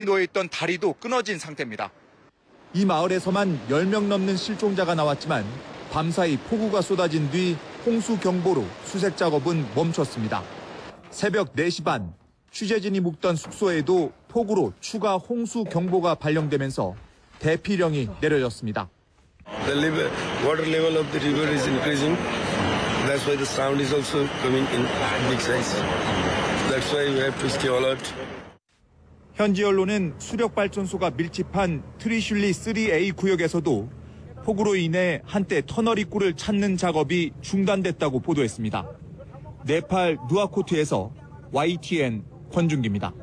놓여있던 다리도 끊어진 상태입니다. 이 마을에서만 10명 넘는 실종자가 나왔지만 밤사이 폭우가 쏟아진 뒤 홍수 경보로 수색 작업은 멈췄습니다. 새벽 4시 반 취재진이 묵던 숙소에도 폭우로 추가 홍수 경보가 발령되면서 대피령이 내려졌습니다. The water level of the river is increasing. That's why the sound is also coming in big size. That's why we have to stay alert. 현지 언론은 수력발전소가 밀집한 트리슐리 3A 구역에서도 폭우로 인해 한때 터널 입구를 찾는 작업이 중단됐다고 보도했습니다. 네팔 누아코트에서 YTN 권준기입니다.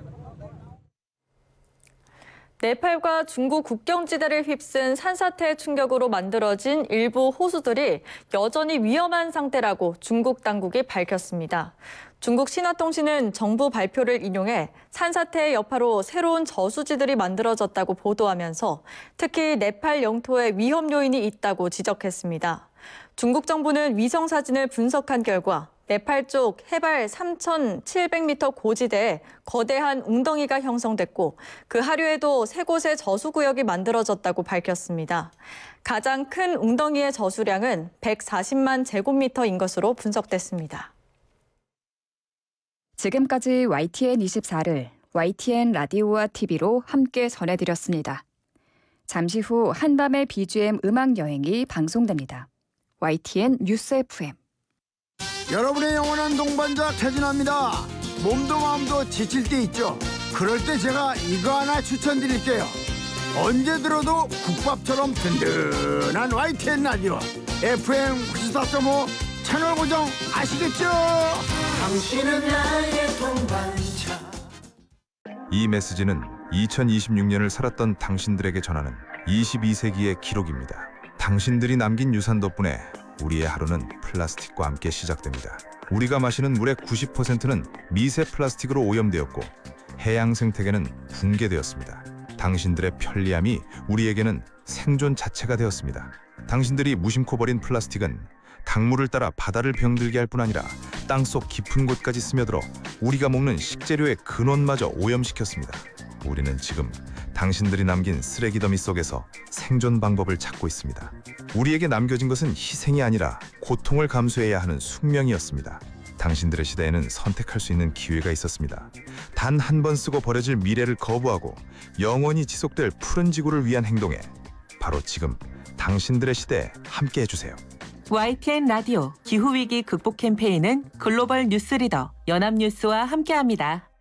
네팔과 중국 국경지대를 휩쓴 산사태 충격으로 만들어진 일부 호수들이 여전히 위험한 상태라고 중국 당국이 밝혔습니다. 중국 신화통신은 정부 발표를 인용해 산사태의 여파로 새로운 저수지들이 만들어졌다고 보도하면서 특히 네팔 영토에 위험 요인이 있다고 지적했습니다. 중국 정부는 위성사진을 분석한 결과 네팔 쪽 해발 3,700m 고지대에 거대한 웅덩이가 형성됐고 그 하류에도 3곳의 저수구역이 만들어졌다고 밝혔습니다. 가장 큰 웅덩이의 저수량은 140만 제곱미터인 것으로 분석됐습니다. 지금까지 YTN24를 YTN 라디오와 TV로 함께 전해드렸습니다. 잠시 후 한밤의 BGM 음악 여행이 방송됩니다. YTN 뉴스 FM. 여러분의 영원한 동반자 태진아입니다. 몸도 마음도 지칠 때 있죠. 그럴 때 제가 이거 하나 추천드릴게요. 언제 들어도 국밥처럼 든든한 YTN 라디오 FM 94.5 채널 고정 아시겠죠? 당신은 나의 동반자. 이 메시지는 2026년을 살았던 당신들에게 전하는 22세기의 기록입니다. 당신들이 남긴 유산 덕분에 우리의 하루는 플라스틱과 함께 시작됩니다. 우리가 마시는 물의 90%는 미세 플라스틱으로 오염되었고 해양 생태계는 붕괴되었습니다. 당신들의 편리함이 우리에게는 생존 자체가 되었습니다. 당신들이 무심코 버린 플라스틱은 강물을 따라 바다를 병들게 할 뿐 아니라 땅속 깊은 곳까지 스며들어 우리가 먹는 식재료의 근원마저 오염시켰습니다. 우리는 지금 당신들이 남긴 쓰레기 더미 속에서 생존 방법을 찾고 있습니다. 우리에게 남겨진 것은 희생이 아니라 고통을 감수해야 하는 숙명이었습니다. 당신들의 시대에는 선택할 수 있는 기회가 있었습니다. 단 한 번 쓰고 버려질 미래를 거부하고 영원히 지속될 푸른 지구를 위한 행동에 바로 지금 당신들의 시대에 함께 해주세요. YTN 라디오 기후위기 극복 캠페인은 글로벌 뉴스리더 연합뉴스와 함께합니다.